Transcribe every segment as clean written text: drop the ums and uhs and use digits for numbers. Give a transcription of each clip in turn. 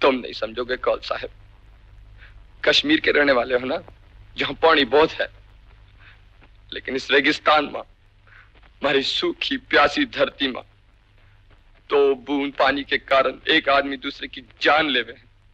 तुम नहीं समझोगे कौल साहब। कश्मीर के रहने वाले हो ना, जहां पानी बहुत है, लेकिन इस रेगिस्तान में, हमारी सूखी प्यासी धरती में, तो बूंद पानी के कारण एक आदमी दूसरे की जान लेवे,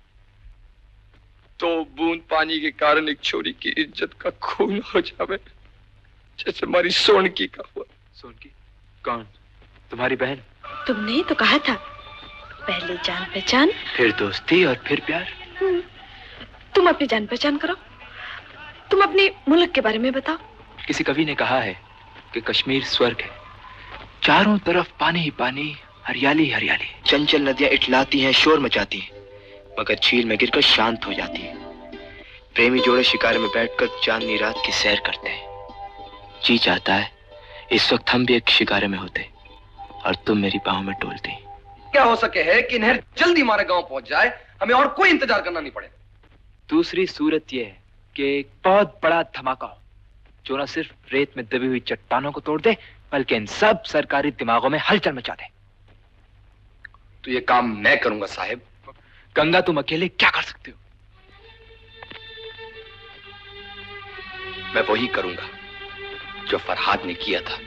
तो बूंद पानी के कारण एक छोरी की इज्जत का खून हो जावे, जैसे हमारी सोनकी का हुआ। सोनकी? कौन? तुम्हारी बहन? तुमने ही तो कहा था, पहले जान पहचान, फिर दोस्ती और फिर प्यार। तुम अपनी जान पहचान करो, तुम अपने मुल्क के बारे में बताओ। किसी कवि ने कहा है कि कश्मीर स्वर्ग है, चारों तरफ पानी ही पानी, हरियाली हरियाली। चंचल नदियां इठलाती हैं, शोर मचाती हैं, मगर झील में गिरकर शांत हो जाती है। प्रेमी जोड़े शिकार में बैठकर चांदनी रात की सैर करते हैं। जी चाहता है इस वक्त हम भी एक शिकारे में होते और तुम मेरी बाहों में डोलती। क्या हो सके है कि नहर जल्दी हमारे गांव पहुंच जाए, हमें और कोई इंतजार करना नहीं पड़े। दूसरी सूरत यह है कि एक बहुत बड़ा धमाका हो, जो न सिर्फ रेत में दबी हुई चट्टानों को तोड़ दे, बल्कि इन सब सरकारी दिमागों में हलचल मचा दे। तो ये काम मैं करूंगा साहब। गंगा, तुम अकेले क्या कर सकते हो? मैं वही करूंगा जो फरहाद ने किया था।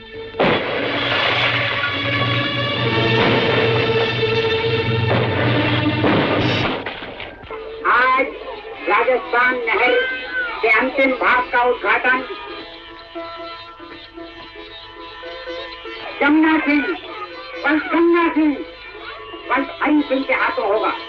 आज राजस्थान नहर के अंतिम भाग का उद्घाटन जमुना सिंह, पंत गंगा सिंह, पंत हरि सिंह के हाथों होगा।